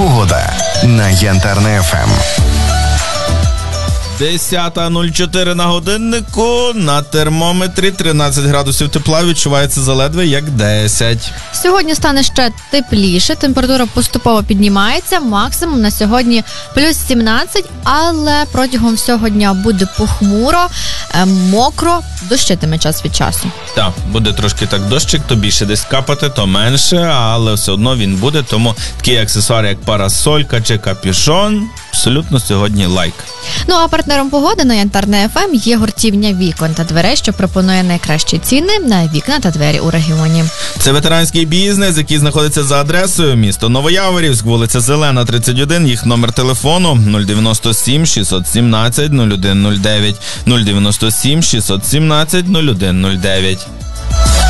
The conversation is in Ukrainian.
Погода на Янтарне ФМ. 10:04 на годиннику, на термометрі 13 градусів тепла, відчувається заледве як 10. Сьогодні стане ще тепліше, температура поступово піднімається, максимум на сьогодні плюс 17, але протягом всього дня буде похмуро, мокро, дощитиме час від часу. Так, буде трошки так дощик, то більше десь капати, то менше, але все одно він буде, тому такі аксесуари, як парасолька чи капюшон, абсолютно сьогодні лайк. Ну а партнером погоди на Янтарне ФМ є гуртівня вікон та дверей, що пропонує найкращі ціни на вікна та двері у регіоні. Це ветеранський бізнес, який знаходиться за адресою місто Новояворівськ, вулиця Зелена, 31, їх номер телефону 097 617 0109, 097 617 0109.